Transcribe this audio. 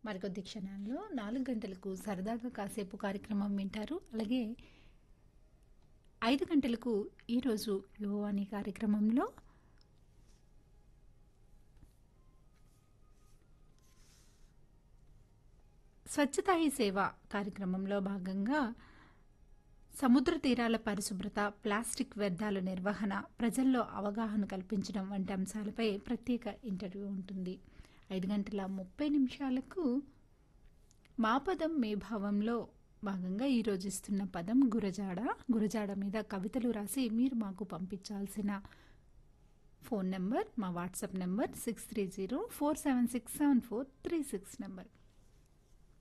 మరికొద్ది క్షణాల్లో 4 గంటలకు సరదాగా కాసేపు కార్యక్రమం వింటారు. అలాగే 5 గంటలకు ఈరోజు యువవాణి కార్యక్రమంలో స్వచ్ఛతా హీ సేవ కార్యక్రమంలో భాగంగా సముద్ర తీరాల పరిశుభ్రత, ప్లాస్టిక్ వ్యర్థాల నిర్వహణ, ప్రజల్లో అవగాహన కల్పించడం వంటి అంశాలపై ప్రత్యేక ఇంటర్వ్యూ ఉంటుంది. 5 గంటల 30 నిమిషాలకు మా పదం మీ భావంలో భాగంగా ఈరోజు ఇస్తున్న పదం గురజాడ. గురజాడ మీద కవితలు రాసి మీరు మాకు పంపించాల్సిన ఫోన్ నెంబర్, మా వాట్సాప్ నెంబర్ 6304767436 నెంబర్.